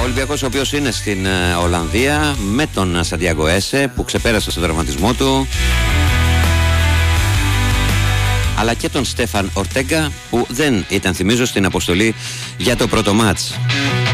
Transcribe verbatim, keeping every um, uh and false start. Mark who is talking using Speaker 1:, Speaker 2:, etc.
Speaker 1: Ολυμπιακός, ο οποίος είναι στην ε, Ολλανδία με τον Σαντιάγκο Έσε που ξεπέρασε τον τραυματισμό του, αλλά και τον Στέφαν Ορτέγκα που δεν ήταν, θυμίζω, στην αποστολή για το πρώτο μάτς.